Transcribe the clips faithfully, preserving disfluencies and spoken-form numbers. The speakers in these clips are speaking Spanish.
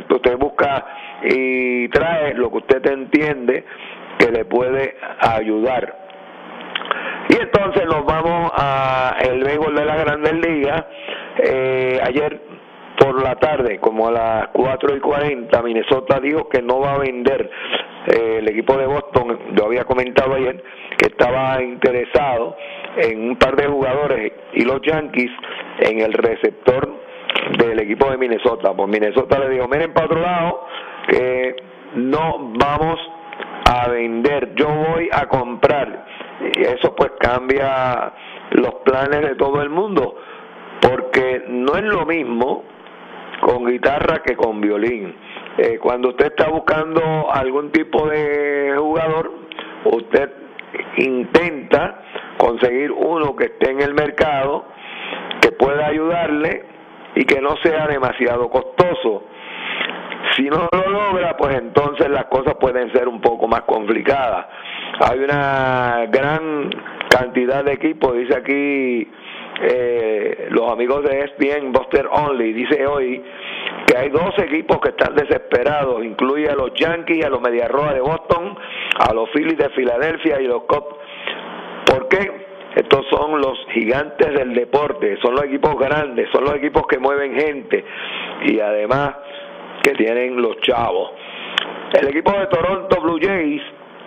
usted busca y trae lo que usted entiende que le puede ayudar. Y entonces nos vamos a el béisbol de las Grandes Ligas. Eh, ayer por la tarde, como a las cuatro y cuarenta, Minnesota dijo que no va a vender. Eh, el equipo de Boston, yo había comentado ayer que estaba interesado en un par de jugadores, y los Yankees en el receptor del equipo de Minnesota. Pues Minnesota le dijo, miren para otro lado, que no vamos a vender, yo voy a comprar. Y eso pues cambia los planes de todo el mundo, porque no es lo mismo con guitarra que con violín. Eh, cuando usted está buscando algún tipo de jugador, usted intenta conseguir uno que esté en el mercado, que pueda ayudarle y que no sea demasiado costoso. Si no lo logra, pues entonces las cosas pueden ser un poco más complicadas. Hay una gran cantidad de equipos, dice aquí eh, los amigos de E S P N, Buster Only, dice hoy que hay dos equipos que están desesperados, incluye a los Yankees, a los Medias Rojas de Boston, a los Phillies de Filadelfia y los Cubs. ¿Por qué? Estos son los gigantes del deporte, son los equipos grandes, son los equipos que mueven gente y además que tienen los chavos. El equipo de Toronto Blue Jays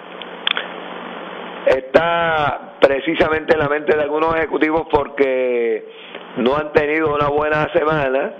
está precisamente en la mente de algunos ejecutivos porque no han tenido una buena semana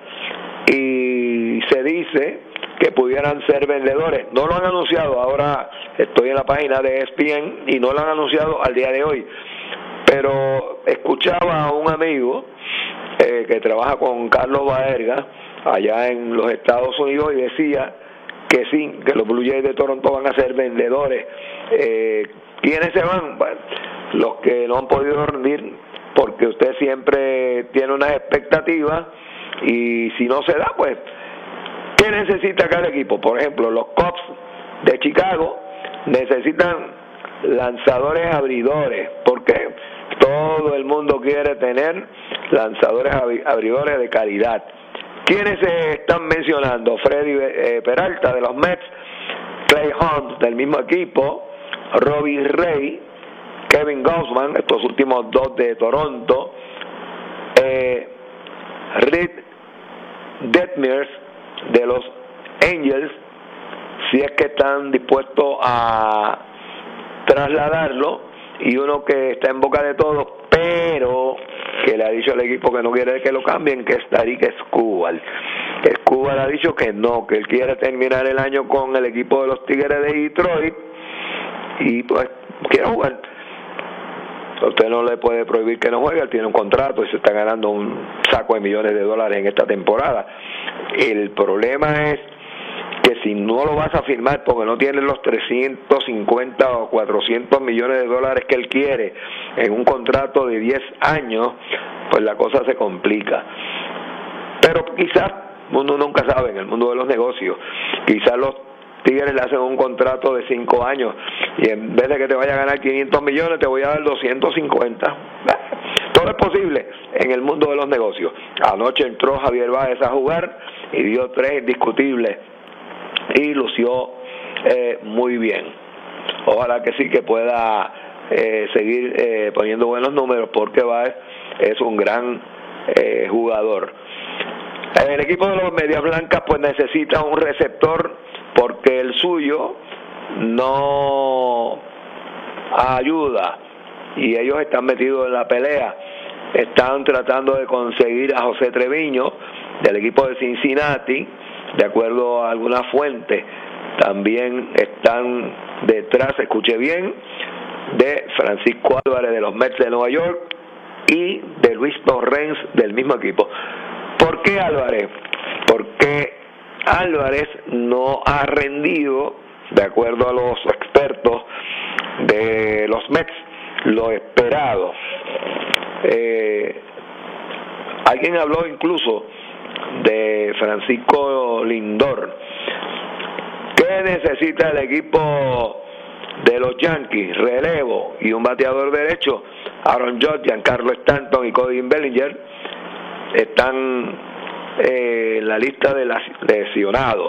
y se dice que pudieran ser vendedores. No lo han anunciado, ahora estoy en la página de E S P N y no lo han anunciado al día de hoy, pero escuchaba a un amigo eh, que trabaja con Carlos Baerga allá en los Estados Unidos y decía que sí, que los Blue Jays de Toronto van a ser vendedores. Eh, ¿Quiénes se van? Bueno, los que no han podido rendir, porque usted siempre tiene unas expectativas y si no se da, pues, ¿qué necesita cada equipo? Por ejemplo, los Cubs de Chicago necesitan lanzadores abridores, porque todo el mundo quiere tener lanzadores abridores de calidad. ¿Quiénes se están mencionando? Freddy eh, Peralta de los Mets, Clay Hunt del mismo equipo, Robbie Ray, Kevin Gausman, estos últimos dos de Toronto, eh, Reed Detmers de los Angels, si es que están dispuestos a trasladarlo, y uno que está en boca de todos, pero que le ha dicho al equipo que no quiere que lo cambien, que es Tarik Skubal. Skubal ha dicho que no, que él quiere terminar el año con el equipo de los Tigres de Detroit y pues quiere jugar. Usted no le puede prohibir que no juegue, él tiene un contrato y se está ganando un saco de millones de dólares en esta temporada. El problema es que si no lo vas a firmar porque no tienes los trescientos cincuenta o cuatrocientos millones de dólares que él quiere en un contrato de diez años, pues la cosa se complica. Pero quizás, uno nunca sabe en el mundo de los negocios, quizás los Tigres le hacen un contrato de cinco años y en vez de que te vaya a ganar quinientos millones te voy a dar doscientos cincuenta. Todo es posible en el mundo de los negocios. Anoche entró Javier Báez a jugar y dio tres indiscutibles y lució eh, muy bien. Ojalá que sí que pueda eh, seguir eh, poniendo buenos números, porque Báez es un gran eh, jugador. El equipo de los Medias Blancas pues necesita un receptor porque el suyo no ayuda y ellos están metidos en la pelea. Están tratando de conseguir a José Treviño del equipo de Cincinnati, de acuerdo a algunas fuentes. También están detrás, escuche bien, de Francisco Álvarez de los Mets de Nueva York y de Luis Torrens del mismo equipo. ¿Por qué Álvarez? Porque Álvarez no ha rendido, de acuerdo a los expertos de los Mets, lo esperado. Eh, alguien habló incluso de Francisco Lindor. ¿Qué necesita el equipo de los Yankees? Relevo y un bateador derecho. Aaron Judge, Giancarlo Stanton y Cody Bellinger están eh, en la lista de lesionados.